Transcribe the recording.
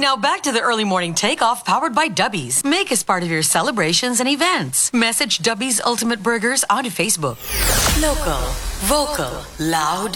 Now back to the early morning takeoff powered by Dubbies. Make us part of your celebrations and events. Message Dubbies Ultimate Burgers on Facebook. Local, vocal, loud,